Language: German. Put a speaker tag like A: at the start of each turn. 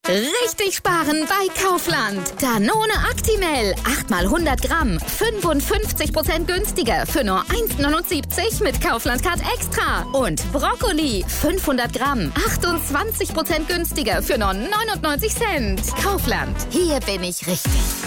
A: Richtig sparen bei Kaufland. Danone Actimel. 8 mal 100 Gramm. 55% günstiger für nur 1,79 mit Kaufland Card Extra. Und Brokkoli. 500 Gramm. 28% günstiger für nur 99 Cent. Kaufland. Hier bin ich richtig.